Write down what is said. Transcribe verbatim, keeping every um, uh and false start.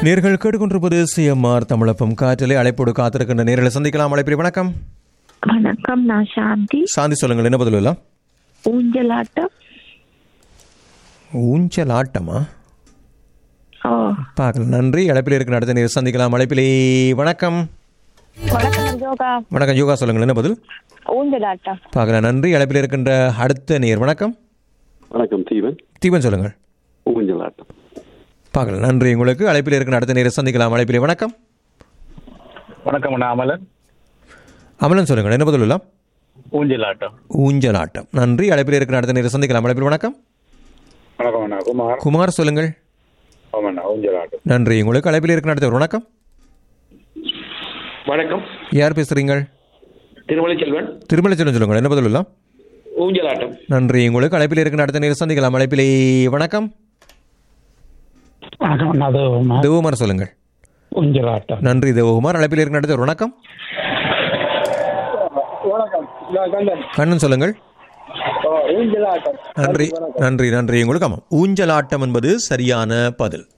நேர்கள் கேட்டுக்கொண்டிருப்பது சிஎம்ஆர் தமிழப்பம் காற்றலை அழைப்போடு காத்திருக்கின்ற நேர்களை சந்திக்கலாம். அழைப்பிரி வணக்கம். வணக்கம், நான் சாந்தி. சாந்தி சொல்லுங்கள், என்ன பதில்? ஊஞ்சலாட்டம். ஊஞ்சலாட்டமா? ஓ, பார்க்கலாம். நன்றி. அழைப்பில் இருக்கிற அடுத்த நேரம் சந்திக்கலாம். அழைப்பிலே வணக்கம். வணக்கம் யோகா. வணக்கம் யோகா, சொல்லுங்கள், என்ன பதில்? ஊஞ்சலாட்டம். பார்க்கலாம். நன்றி. அழைப்பில் இருக்கின்ற அடுத்த நேர் வணக்கம். வணக்கம் தீவன். தீவன் சொல்லுங்கள். ஊஞ்சலாட்டம். பார்க்கலாம். நன்றி உங்களுக்கு. அழைப்பில் இருக்கிற அடுத்த நேரம் சந்திக்கலாம். அழைப்பிலே வணக்கம். வணக்கம், நான் அமலன். அமலன் சொல்லுங்கள், என்ன பதில்? ஊஞ்சலாட்டம். ஊஞ்சலாட்டம். நன்றி. அழைப்பில் இருக்கிற அடுத்த நேரம் சந்திக்கலாம். அழைப்பில் வணக்கம். வணக்கம் அண்ணா, குமார். குமார் சொல்லுங்கள். ஆமாண்ணா, ஊஞ்சலாட்டம். நன்றி உங்களுக்கு. அழைப்பில் இருக்கிற அடுத்த வணக்கம். வணக்கம், யார் பேசுறீங்கள்? திருமலை செல்வன். திருமலை செல்வன் சொல்லுங்கள், என்ன பதில்? ஊஞ்சலாட்டம். நன்றி உங்களுக்கு. அழைப்பில் இருக்கிற அடுத்த நேரம் சந்திக்கலாம். அழைப்பிலே வணக்கம். வணக்கம், நான் தேவகுமார் சொல்லுங்கள். ஊஞ்சலாட்டம். நன்றி தேவகுமார். அழைப்பில் இருக்கிற அடுத்த வணக்கம். கண்ணன் சொல்லுங்கள். ஊஞ்சலாட்டம். நன்றி நன்றி நன்றி உங்களுக்கு. ஆமாம், ஊஞ்சலாட்டம் என்பது சரியான பதில்.